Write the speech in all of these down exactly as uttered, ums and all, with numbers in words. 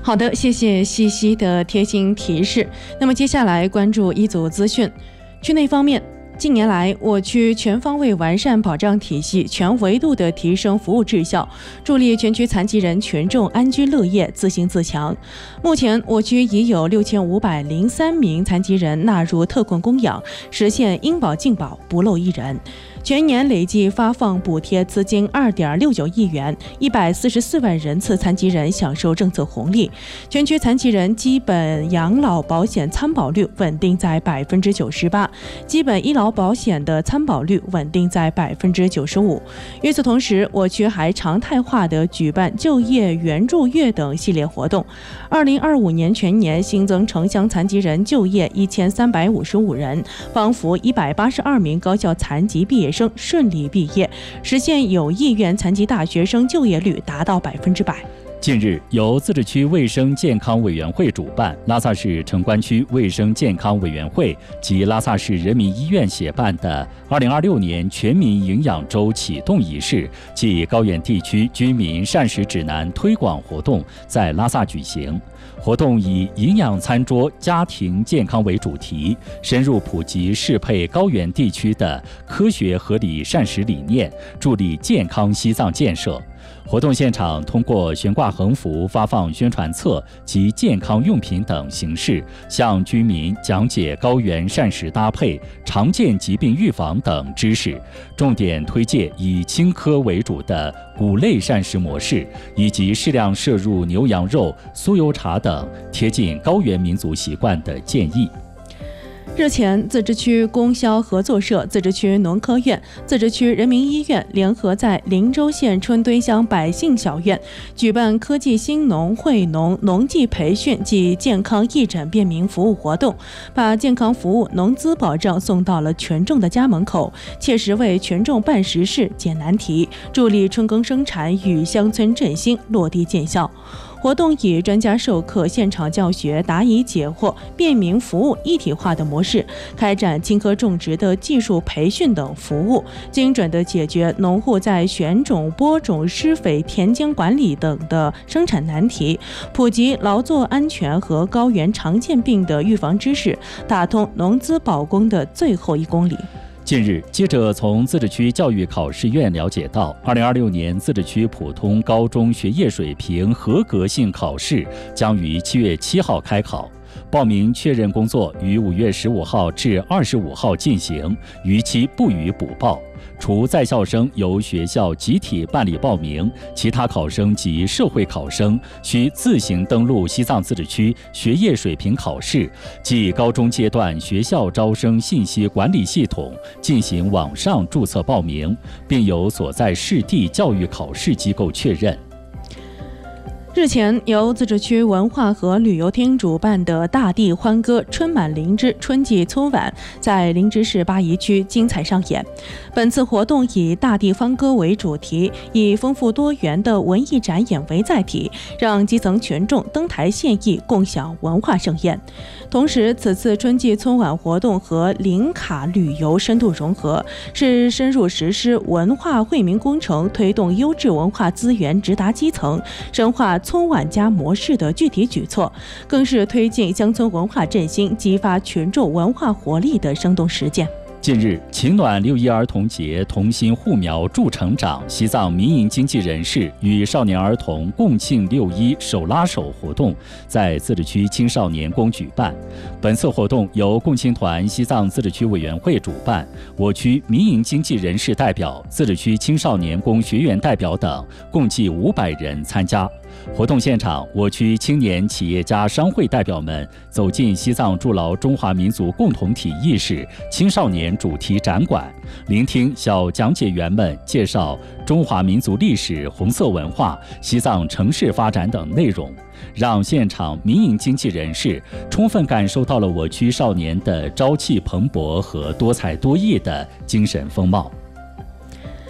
好的，谢谢西西的贴心提示。那么接下来关注一组资讯。区内方面，近年来，我区全方位完善保障体系，全维度的提升服务质效，助力全区残疾人群众安居乐业、自兴自强。目前，我区已有六千五百零三名残疾人纳入特困供养，实现应保尽保，不漏一人。全年累计发放补贴资金二点六九亿元，一百四十四万人次残疾人享受政策红利。全区残疾人基本养老保险参保率稳定在百分之九十八，基本医疗保险的参保率稳定在百分之九十五。与此同时，我区还常态化的举办就业援助月等系列活动。二零二五年全年新增城乡残疾人就业一千三百五十五人，帮扶一百八十二名高校残疾毕业生顺利毕业，实现有意愿残疾大学生就业率达到百分之百。 近日，由自治区卫生健康委员会主办，拉萨市城关区卫生健康委员会及拉萨市人民医院协办的二零二六年全民营养周启动仪式暨高原地区居民膳食指南推广活动在拉萨举行。活动以营养餐桌家庭健康为主题，深入普及适配高原地区的科学合理膳食理念，助力健康西藏建设。活动现场通过悬挂横幅、发放宣传册及健康用品等形式，向居民讲解高原膳食搭配、常见疾病预防等知识，重点推介以轻科为主的谷类膳食模式，以及适量摄入牛羊肉、酥油茶等贴近高原民族习惯的建议。 日前，自治区供销合作社、自治区农科院、自治区人民医院联合在林州县春堆乡百姓小院举办科技新农惠农农技培训暨健康义诊便民服务活动，把健康服务、农资保障送到了群众的家门口，切实为群众办实事、解难题，助力春耕生产与乡村振兴落地见效。活动以专家授课、现场教学、答疑解惑、便民服务一体化的模式，开展青稞种植的技术培训等服务，精准地解决农户在选种、播种、施肥、田间管理等的生产难题，普及劳作安全和高原常见病的预防知识，打通农资保供的最后一公里。 近日，记者从自治区教育考试院了解到，二零二六年自治区普通高中学业水平合格性考试将于七月七号开考，报名确认工作于五月十五号至二十五号进行，逾期不予补报。除在校生由学校集体办理报名，其他考生及社会考生需自行登录西藏自治区学业水平考试即高中阶段学校招生信息管理系统进行网上注册报名，并由所在市地教育考试机构确认。 日前，由自治区文化和旅游厅主办的大地欢歌春满林芝春季春晚在林芝市巴宜区精彩上演。本次活动以大地欢歌为主题，以丰富多元的文艺展演为载体，让基层群众登台献艺，共享文化盛宴。同时，此次春季春晚活动和林卡旅游深度融合，是深入实施文化惠民工程，推动优质文化资源直达基层，深化村晚家模式的具体举措，更是推进乡村文化振兴、激发群众文化活力的生动实践。 近日，晴暖六一儿童节同心护苗助成长西藏民营经济人士与少年儿童共庆六一手拉手活动在自治区青少年宫举办。本次活动由共青团西藏自治区委员会主办，我区民营经济人士代表、自治区青少年宫学员代表等共计五百人参加。活动现场，我区青年企业家商会代表们走进西藏筑牢中华民族共同体意识青少年主题展馆，聆听小讲解员们介绍中华民族历史、红色文化、西藏城市发展等内容，让现场民营经济人士充分感受到了我区少年的朝气蓬勃和多才多艺的精神风貌。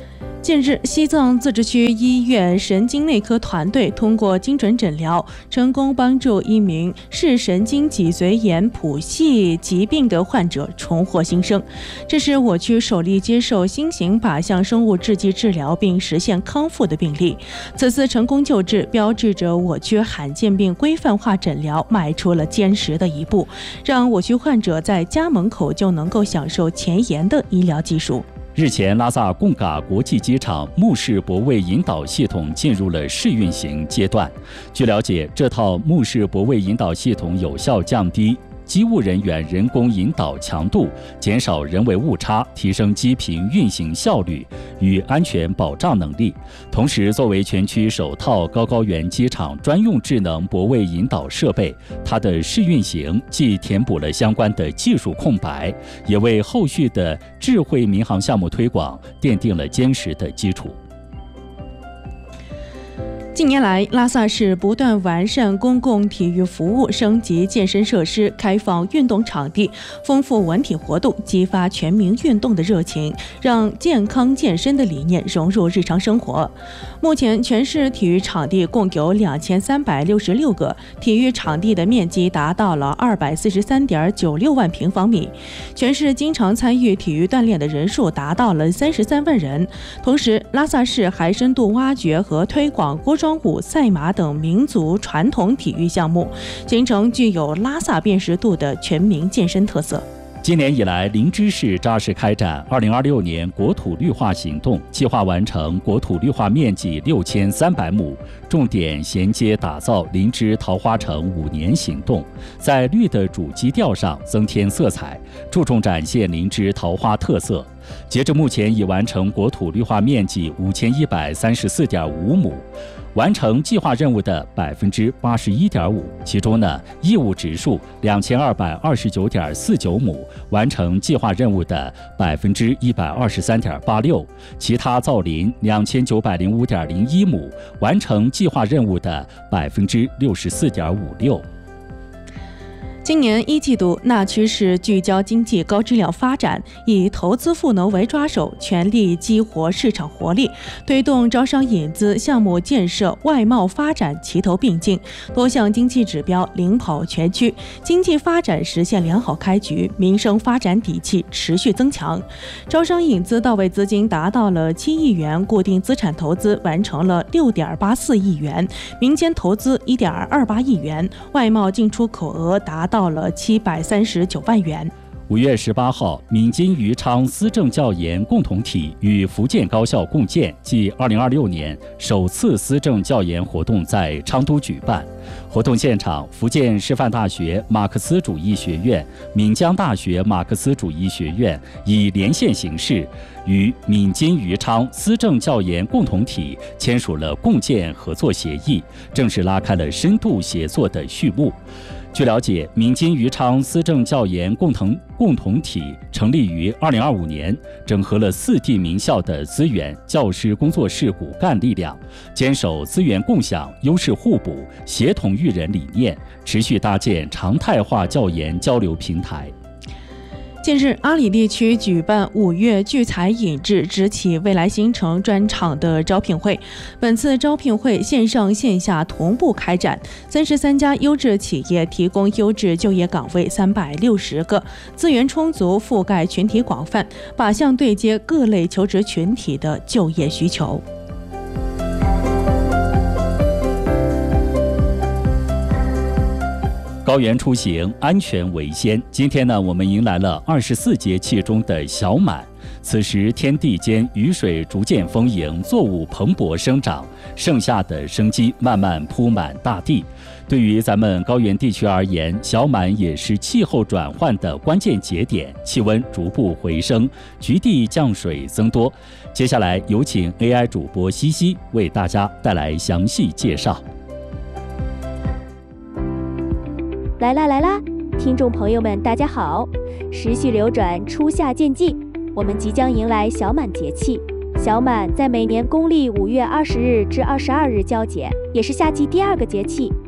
近日，西藏自治区医院神经内科团队通过精准诊疗，成功帮助一名视神经脊髓炎谱系疾病的患者重获新生。这是我区首例接受新型靶向生物制剂治疗并实现康复的病例。此次成功救治，标志着我区罕见病规范化诊疗迈出了坚实的一步，让我区患者在家门口就能够享受前沿的医疗技术。 日前，拉萨贡嘎国际机场目视泊位引导系统进入了试运行阶段。据了解，这套目视泊位引导系统有效降低机务人员人工引导强度，减少人为误差，提升机坪运行效率与安全保障能力。同时，作为全区首套高高原机场专用智能泊位引导设备，它的试运行既填补了相关的技术空白，也为后续的智慧民航项目推广奠定了坚实的基础。 近年来，拉萨市不断完善公共体育服务，升级健身设施，开放运动场地，丰富文体活动，激发全民运动的热情，让健康健身的理念融入日常生活。目前，全市体育场地共有两千三百六十六个，体育场地的面积达到了二百四十三点九六万平方米。全市经常参与体育锻炼的人数达到了三十三万人。同时，拉萨市还深度挖掘和推广锅庄舞、赛马等民族传统体育项目，形成具有拉萨辨识度的全民健身特色。 今年以来，林芝市扎实开展二零二六年国土绿化行动，计划完成国土绿化面积六千三百亩，重点衔接打造林芝桃花城五年行动，在绿的主基调上增添色彩，注重展现林芝桃花特色。截至目前，已完成国土绿化面积五千一百三十四点五亩，完成计划任务的百分之八十一点五。其中呢，义务植树两千二百二十九点四九亩，完成计划任务的百分之一百二十三点八六；其他造林两千九百零五点零一亩，完成计划任务的百分之六十四点五六。 今年一季度，那区市聚焦经济高质量发展，以投资赋能为抓手，全力激活市场活力，推动招商引资、项目建设、外贸发展齐头并进，多项经济指标领跑全区，经济发展实现良好开局，民生发展底气持续增强。招商引资到位资金达到了七亿元，固定资产投资完成了六点八四亿元，民间投资一点二八亿元，外贸进出口额达到了七百三十九万元。 五月十八号，闽津余昌思政教研共同体与福建高校共建暨二零二六年首次思政教研活动在昌都举办。活动现场，福建师范大学马克思主义学院、闽江大学马克思主义学院以连线形式与闽津余昌思政教研共同体签署了共建合作协议，正式拉开了深度协作的序幕。据了解，闽津余昌思政教研共同共同体成立于二零二五年，整合了四地名校的资源、教师工作室骨干力量，坚守资源共享、优势互补、协同育人理念，持续搭建常态化教研交流平台。 近日，阿里地区举办五月聚财引智支起未来新城专场的招聘会。本次招聘会线上线下同步开展，三十三家优质企业提供优质就业岗位三百六十个，资源充足，覆盖群体广泛，靶向对接各类求职群体的就业需求。 高原出行，安全为先。今天呢，我们迎来了二十四节气中的小满。此时天地间雨水逐渐丰盈，作物蓬勃生长，盛夏的生机慢慢铺满大地。对于咱们高原地区而言，小满也是气候转换的关键节点，气温逐步回升，局地降水增多。接下来有请 A I 主播西西为大家带来详细介绍。 来啦来啦，听众朋友们，大家好！时序流转，初夏渐近，我们即将迎来小满节气。小满在每年公历五月二十日至二十二日交节，也是夏季第二个节气。